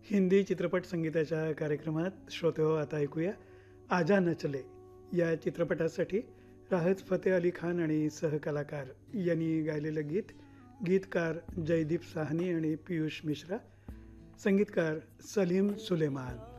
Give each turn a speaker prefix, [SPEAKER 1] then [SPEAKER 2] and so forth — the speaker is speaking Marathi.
[SPEAKER 1] हिंदी चित्रपट संगीताच्या कार्यक्रमात श्रोतेहो आता ऐकूया आजा नचले या चित्रपटासाठी राहत फतेह अली खान आणि सहकलाकार यांनी गायलेलं गीत. गीतकार जयदीप साहनी आणि पियुष मिश्रा, संगीतकार सलीम सुलेमान.